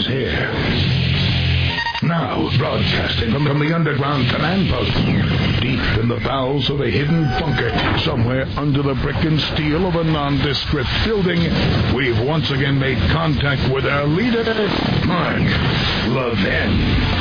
here. Now, broadcasting from the underground command post, deep in the bowels of a hidden bunker, somewhere under the brick and steel of a nondescript building, we've once again made contact with our leader, Mark Levin.